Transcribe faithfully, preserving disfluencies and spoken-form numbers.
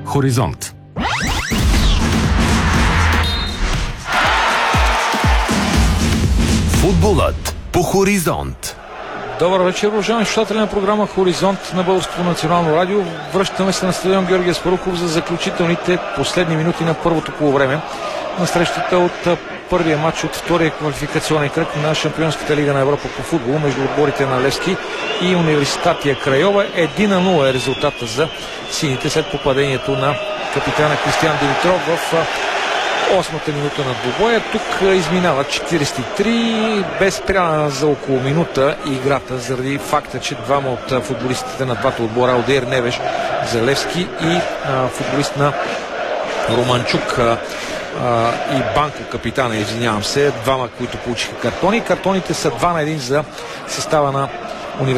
Хоризонт. Футболът по Хоризонт. Добър вечер, уважаеми слушатели на програма Хоризонт на Българското национално радио. Връщаме се на стадион Георги Аспарухов за заключителните последни минути на първото полувреме на срещата от първия матч от втория квалификационен кръг на Шампионската лига на Европа по футбол между отборите на Левски и Университатия Крайова. едно на нула е резултата за сините след попадението на капитана Кристиан Димитров в осмата минута на двубоя. Тук изминава четиридесет и три, без спряна за около минута играта, заради факта, че двама от футболистите на двата отбора, Алдеир Невеш за Левски и а, футболист на Романчук а, а, и Банко, капитана, извинявам се, двама, които получиха картони. Картоните са два на един за състава на